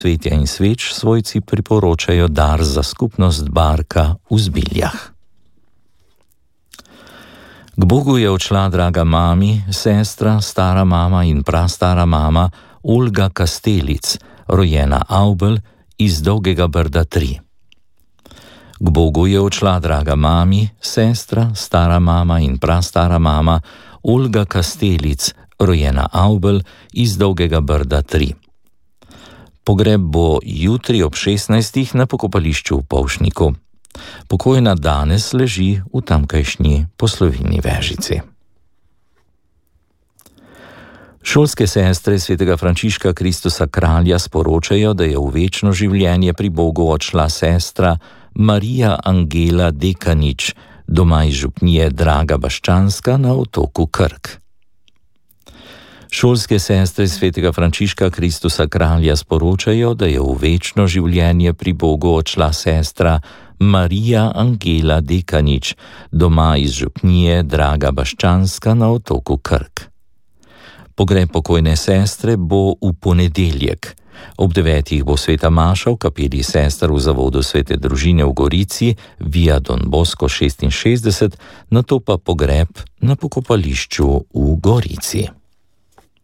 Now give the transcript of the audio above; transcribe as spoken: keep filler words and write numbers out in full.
cvetja in sveč svojci priporočajo dar za skupnost Barka v Zbiljah. K Bogu je odšla draga mami, sestra, stara mama in prastara mama Olga Kastelic, rojena Aubel iz Dolgega Brda tri. K Bogu je odšla draga mami, sestra, stara mama in prastara mama Olga Kastelic, rojena Aubel iz Dolgega Brda tri. Pogreb bo jutri ob šestnajstih na pokopališču v Polšniku. Pokojna danes leži v tamkajšnji Poslovilni Vežici. Šolske sestre svetega Frančiška Kristusa Kralja sporočajo, da je v večno življenje pri Bogu odšla sestra Marija Angela Dekanič, doma iz župnije Draga Baščanska na otoku Krk. Šolske sestre svetega Frančiška Kristusa Kralja sporočajo, da je v večno življenje pri Bogu odšla sestra Marija Angela Dekanič, doma iz župnije Draga Baščanska na otoku Krk. Pogreb pokojne sestre bo v ponedeljek. Ob devetih bo sveta maša v kapeli sester v zavodu Svete družine v Gorici, Via Don Bosco šestinšestdeset, nato pa pogreb na pokopališču v Gorici.